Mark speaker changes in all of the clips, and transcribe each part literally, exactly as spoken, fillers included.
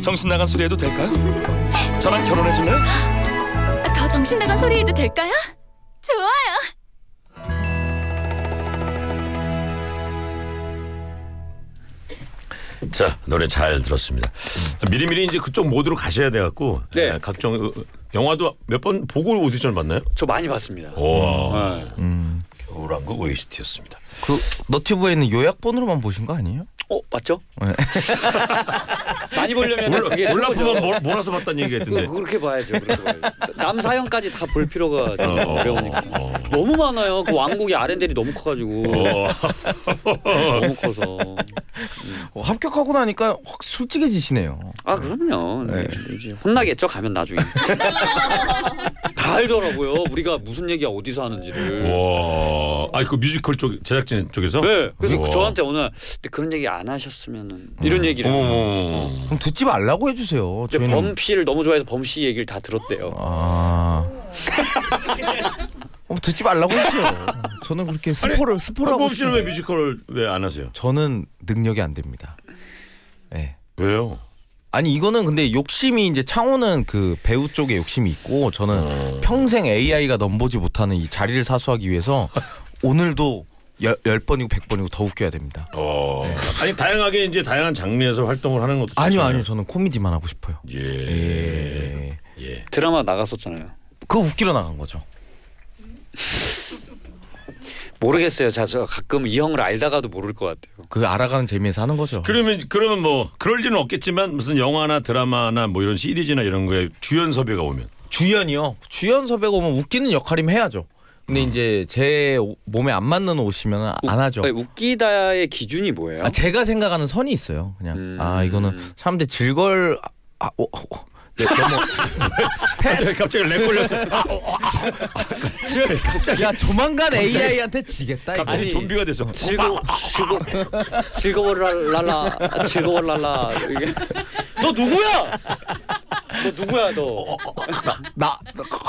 Speaker 1: 정신 나간 소리 해도 될까요? 저랑 결혼해 줄래요?
Speaker 2: 더 정신 나간 소리 해도 될까요? 좋아요.
Speaker 3: 자, 노래 잘 들었습니다. 미리미리 이제 그쪽 모드로 가셔야 돼 갖고
Speaker 4: 네.
Speaker 3: 예, 각종 어, 영화도 몇 번 보고 오디션 봤나요?
Speaker 4: 저 많이 봤습니다.
Speaker 3: 오,
Speaker 4: 네.
Speaker 5: 음.
Speaker 3: 겨울왕국 오에스티였습니다.
Speaker 5: 그 너튜브에 있는 요약본으로만 보신 거 아니에요?
Speaker 4: 어 맞죠?
Speaker 5: 네.
Speaker 4: 많이 보려면 그게
Speaker 3: 올라프만
Speaker 4: 최고죠.
Speaker 3: 몰아서 봤다는 얘기가
Speaker 4: 그거
Speaker 3: 있던데.
Speaker 4: 그렇게 봐야죠. 그렇게 봐야죠. 남사형까지 다 볼 필요가 좀
Speaker 3: 어,
Speaker 4: 어려우니까.
Speaker 3: 어, 어.
Speaker 4: 너무 많아요. 그 왕국의 아렌델이 너무 커가지고
Speaker 3: 어.
Speaker 4: 너무 커서.
Speaker 5: 어, 합격하고 나니까 확 솔직해지시네요.
Speaker 4: 아 그럼요.
Speaker 5: 네.
Speaker 4: 이제 혼나겠죠 가면 나중에. 다 알더라고요. 우리가 무슨 얘기야 어디서 하는지를.
Speaker 3: 와, 아니 그 뮤지컬 쪽 제작진 쪽에서?
Speaker 4: 네. 그래서
Speaker 3: 우와.
Speaker 4: 저한테 오늘 근데 그런 얘기 안 하셨으면은 이런 얘기를.
Speaker 3: 어.
Speaker 5: 그럼 듣지 말라고 해주세요.
Speaker 4: 근데
Speaker 5: 저희는-
Speaker 4: 범씨를 너무 좋아해서 범씨 얘기를 다 들었대요.
Speaker 5: 아. 어, 듣지 말라고 해주세요. 저는 그렇게 스포를 스포를 하고
Speaker 3: 한범 씨는 왜
Speaker 5: 싶은데.
Speaker 3: 뮤지컬을 왜 안 하세요?
Speaker 5: 저는 능력이 안 됩니다. 네.
Speaker 3: 왜요?
Speaker 5: 아니 이거는 근데 욕심이 이제 창호는 그 배우 쪽에 욕심이 있고 저는
Speaker 3: 어.
Speaker 5: 평생 에이아이가 넘보지 못하는 이 자리를 사수하기 위해서 오늘도 열, 열 번이고 백 번이고 더 웃겨야 됩니다.
Speaker 3: 어. 아니 다양하게 이제 다양한 장르에서 활동을 하는 것도
Speaker 5: 아니요
Speaker 3: 좋잖아요.
Speaker 5: 아니요 저는 코미디만 하고 싶어요.
Speaker 3: 예.
Speaker 5: 예.
Speaker 3: 예.
Speaker 4: 드라마 나갔었잖아요.
Speaker 5: 그거 웃기러 나간 거죠.
Speaker 4: 모르겠어요. 자, 저 가끔 이 형을 알다가도 모를 것 같아요.
Speaker 5: 그 알아가는 재미에서 하는 거죠.
Speaker 3: 그러면 그러면 뭐 그럴 일은 없겠지만 무슨 영화나 드라마나 뭐 이런 시리즈나 이런 거에 주연 섭외가 오면
Speaker 5: 주연이요. 주연 섭외가 오면 웃기는 역할이면 해야죠. 근데
Speaker 3: 음.
Speaker 5: 이제 제 오- 몸에 안 맞는 옷이면 안 하죠.
Speaker 4: 아니, 웃기다의 기준이 뭐예요?
Speaker 5: 아, 제가 생각하는 선이 있어요. 그냥
Speaker 4: 음.
Speaker 5: 아 이거는 사람들이 즐걸 아, 어, 어, 네, 너무
Speaker 3: 패스. 갑자기 렉 걸렸어. 아, 어, 어, 아, 갑자기
Speaker 5: 야 조만간 에이아이한테 지겠다. 이거.
Speaker 3: 갑자기
Speaker 4: 아니,
Speaker 3: 좀비가 돼서
Speaker 4: 즐거 즐거 즐거워랄랄라 즐거워랄라 이게 너 누구야? 너 누구야 너?
Speaker 5: 나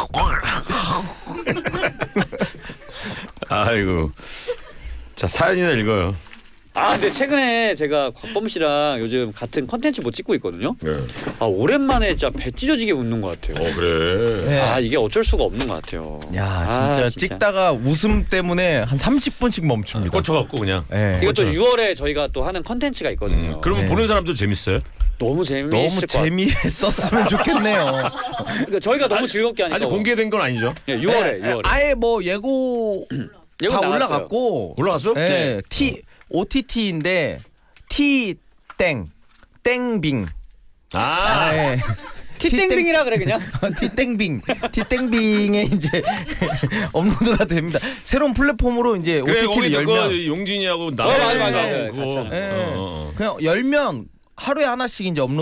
Speaker 3: 아이고. 자 사연이나 읽어요.
Speaker 4: 아 근데 최근에 제가 곽범 씨랑 요즘 같은 컨텐츠 뭐 찍고 있거든요.
Speaker 3: 네.
Speaker 4: 아 오랜만에 진짜 배 찢어지게 웃는 것 같아요.
Speaker 3: 어 그래.
Speaker 5: 네.
Speaker 4: 아 이게 어쩔 수가 없는 것 같아요.
Speaker 5: 야
Speaker 4: 아,
Speaker 5: 진짜, 찍다가 웃음 때문에 한 삼십 분씩 멈춥니다.
Speaker 3: 꽂혀갖고 그냥.
Speaker 5: 네.
Speaker 4: 이것도 유월에 저희가 또 하는 컨텐츠가 있거든요.
Speaker 3: 음, 그러면
Speaker 5: 네.
Speaker 3: 보는 사람도 재밌어요?
Speaker 4: 너무 재미있을
Speaker 5: 너무
Speaker 4: 것 같아요.
Speaker 5: 재미있었으면 좋겠네요.
Speaker 4: 그러니까 저희가 너무 즐겁게 하니까.
Speaker 3: 아직 공개된 건 아니죠?
Speaker 4: 예, 유월에 유월에.
Speaker 5: 아예 뭐 예고
Speaker 4: 예고
Speaker 5: 다
Speaker 4: 나왔어요.
Speaker 5: 올라갔고
Speaker 3: 올라갔어?
Speaker 5: 네.
Speaker 4: 네.
Speaker 5: T 오티티인데 T 땡 땡빙
Speaker 3: 아,
Speaker 5: 아, 예.
Speaker 4: 티땡빙이라 그래 그냥.
Speaker 5: 티땡빙 티땡빙에 이제 업로드가 됩니다. 새로운 플랫폼으로 이제
Speaker 3: 그래 거기
Speaker 5: 오티티를 열면
Speaker 3: 열면 용진이하고 나
Speaker 4: 어, 맞아, 맞아.
Speaker 3: 그거
Speaker 4: 같이 하는.
Speaker 5: 예.
Speaker 3: 어, 어, 어.
Speaker 5: 그냥 열면 하루에 하나씩 이제 업로드